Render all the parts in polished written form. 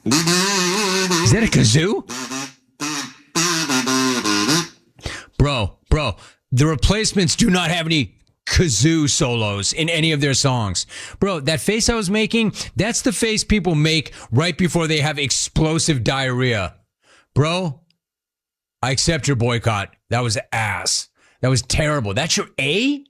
Is that a kazoo? Bro, the Replacements do not have any kazoo solos in any of their songs. Bro, that face I was making, that's the face people make right before they have explosive diarrhea. Bro, I accept your boycott. That was ass. That was terrible. That's your A?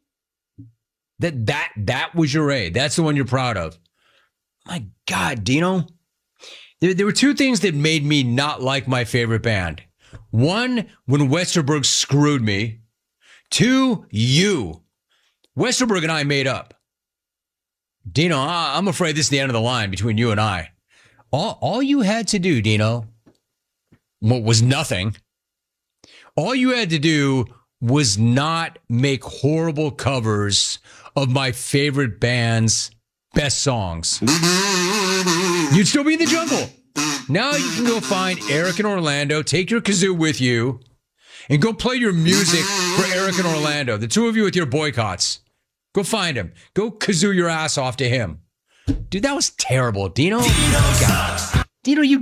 That was your A. That's the one you're proud of. My God, Dino. There were two things that made me not like my favorite band. One, when Westerberg screwed me. Two, you. Westerberg and I made up. Dino, I'm afraid this is the end of the line between you and I. All you had to do, Dino, was nothing. All you had to do was not make horrible covers of my favorite band's best songs. You'd still be in the jungle. Now you can go find Eric in Orlando, take your kazoo with you, and go play your music for Eric in Orlando. The two of you with your boycotts. Go find him. Go kazoo your ass off to him. Dude, that was terrible. Dino? God. Dino, you...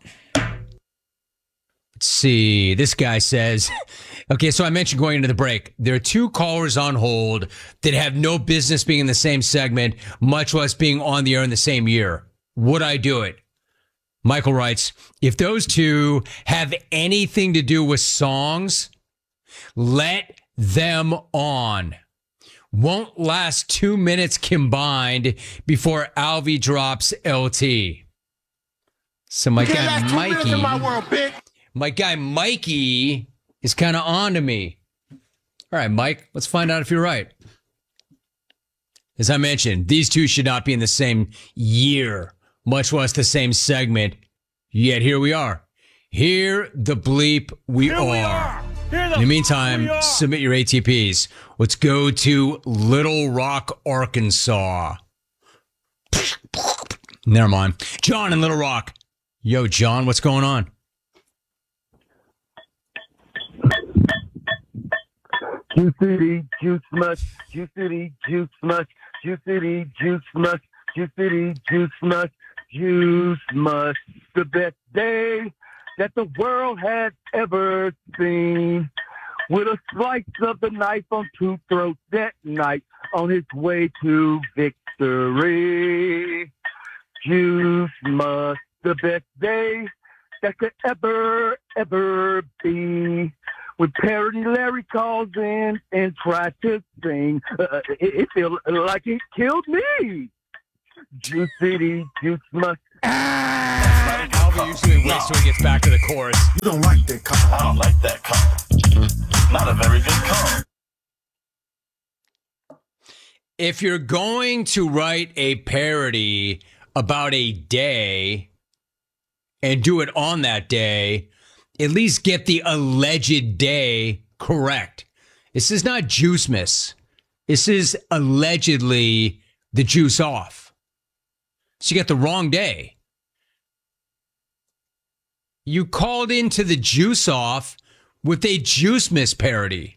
Let's see. This guy says... Okay, so I mentioned going into the break. There are two callers on hold that have no business being in the same segment, much less being on the air in the same year. Would I do it? Michael writes, if those two have anything to do with songs, let them on. Won't last 2 minutes combined before Alvy drops LT. So my guy Mikey is kind of on to me. All right, Mike, let's find out if you're right. As I mentioned, these two should not be in the same year, much less the same segment. Yet here we are. Here the bleep we are. In the meantime, submit your ATPs. Let's go to Little Rock, Arkansas. Never mind. John in Little Rock. Yo, John, what's going on? Juicity, juice much, juicity, juice much, juicity, juice much, juicity, juice much, juice much. The best day that the world has ever seen. With a slice of the knife on two throats that night on his way to victory. Juice much, the best day that could ever be. When Parody Larry calls in and tries to sing, it feels like it killed me. Juice City, Juice Must. Alvy usually waits till he gets back to the chorus. You don't like that car. I don't like that car. Not a very good car. If you're going to write a parody about a day and do it on that day, at least get the alleged day correct. This is not Juice Miss. This is allegedly the juice off. So you got the wrong day. You called into the juice off with a Juice Miss parody.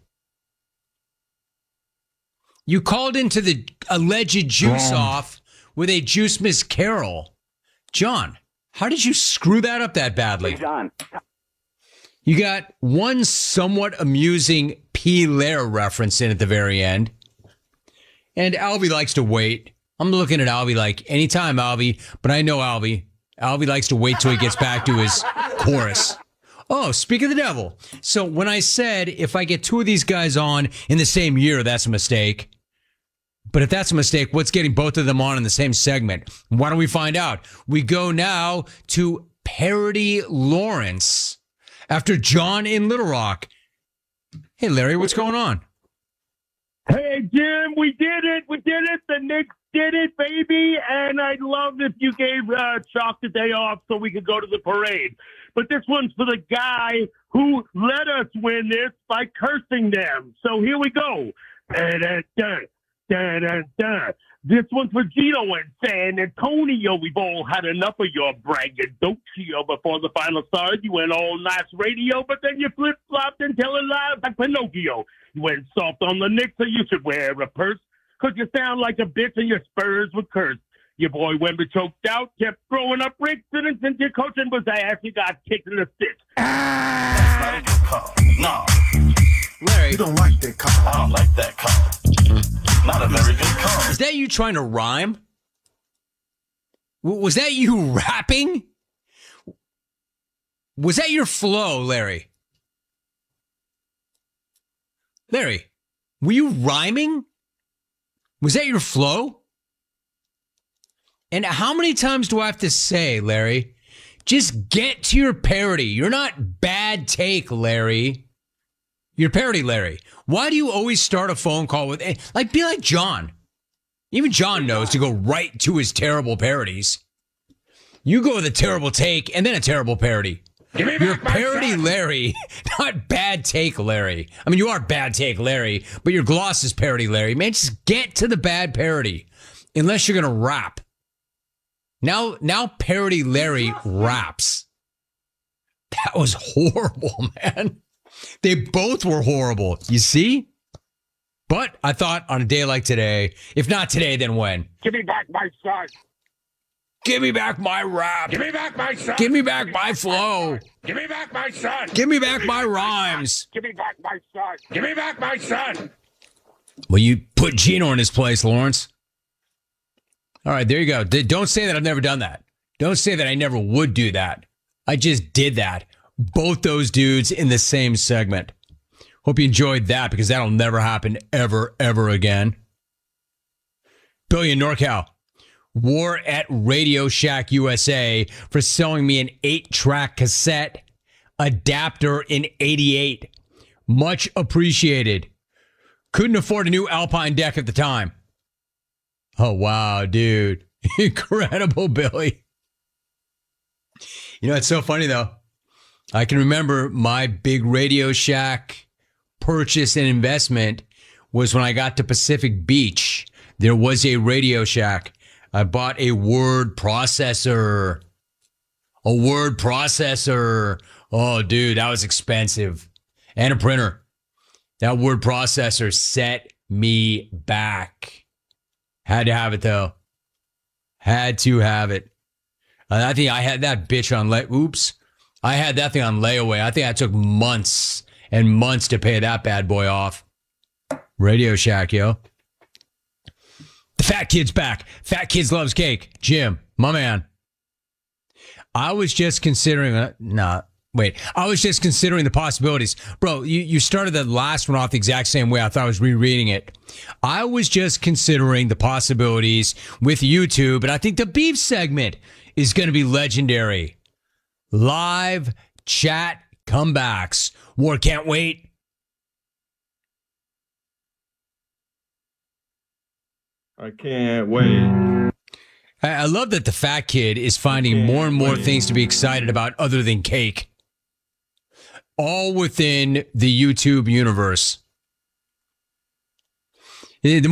You called into the alleged juice off with a Juice Miss Carol. John, how did you screw that up that badly? Hey, John. You got one somewhat amusing P. Lair reference in at the very end. And Alvy likes to wait. I'm looking at Alvy like, anytime, Alvy. But I know Alvy. Alvy likes to wait till he gets back to his chorus. Oh, speak of the devil. So when I said, if I get two of these guys on in the same year, that's a mistake. But if that's a mistake, what's getting both of them on in the same segment? Why don't we find out? We go now to Parody Lawrence. After John in Little Rock. Hey, Larry, what's going on? Hey, Jim, we did it. We did it. The Knicks did it, baby. And I'd love if you gave Chalk the day off so we could go to the parade. But this one's for the guy who let us win this by cursing them. So here we go. This one's for Gino and San Antonio. We've all had enough of your braggadocio before the final started. You went all nice radio, but then you flip-flopped and tell it live like Pinocchio. You went soft on the Knicks, so you should wear a purse, 'cause you sound like a bitch and your Spurs were cursed. Your boy Wemby choked out, kept throwing up bricks, and since your coaching was ass, he got kicked in the fist. That's not a good call. No, Larry, You don't like that call. I don't like that call. Not a very good call. is that you trying to rhyme? Was that you rapping? Was that your flow, Larry? Larry, were you rhyming? Was that your flow? And how many times do I have to say, Larry, just get to your parody. You're not bad take, Larry. You're parody, Larry. Why do you always start a phone call with, like, be like John? Even John knows to go right to his terrible parodies. You go with a terrible take and then a terrible parody. You're parody Larry, not bad take Larry. I mean, you are bad take Larry, but your gloss is parody Larry. Man, just get to the bad parody. Unless you're going to rap. Now parody Larry raps. That was horrible, man. They both were horrible. You see? But I thought on a day like today, if not today, then when? Give me back my son. Give me back my rap. Give me back my son. Give me back my flow. Give me back my son. Give me back my rhymes. Give me back my son. Give me back my son. Well, you put Gino in his place, Lawrence. All right, there you go. Don't say that I've never done that. Don't say that I never would do that. I just did that. Both those dudes in the same segment. Hope you enjoyed that because that'll never happen ever, ever again. Billy in NorCal. War at Radio Shack USA for selling me an 8-track cassette adapter in 88. Much appreciated. Couldn't afford a new Alpine deck at the time. Oh, wow, dude. Incredible, Billy. You know, it's so funny, though. I can remember my big Radio Shack purchase and investment was when I got to Pacific Beach. There was a Radio Shack. I bought a word processor. A word processor. Oh, dude, that was expensive. And a printer. That word processor set me back. Had to have it, though. Had to have it. I think I had that bitch on I had that thing on layaway. I think I took months and months to pay that bad boy off. Radio Shack, yo. The Fat Kid's back. Fat Kids Loves Cake. Jim, my man. I was just considering... I was just considering the possibilities. Bro, you started the last one off the exact same way. I thought I was rereading it. I was just considering the possibilities with YouTube, and I think the beef segment is going to be legendary. Live chat comebacks. War can't wait. I can't wait. I love that the Fat Kid is finding more and more things to be excited about other than cake. All within the YouTube universe. The